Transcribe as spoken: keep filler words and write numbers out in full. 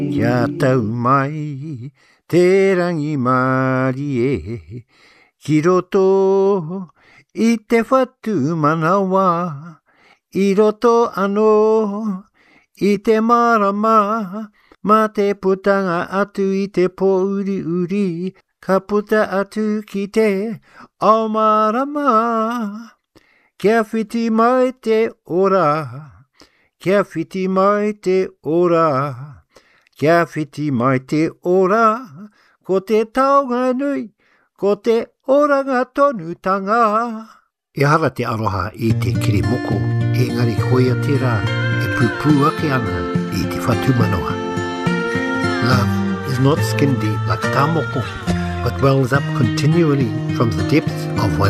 Kia tau mai te rangi mari e, ki roto i te whatu manawa, i roto ano i te marama, ma te putanga atu i te pōuri uri, ka puta atu ki te ao marama. Kia whiti mai te ora, kia whiti mai te ora. Kia whiti mai te ora, ko te taonga nui, ko te oranga tonutanga. E hara te aroha i te kirimoko, engari hoia te rā, e pūpū ake ana i te whatu manoa. Love is not skin deep like tā moko, but wells up continually from the depths of one.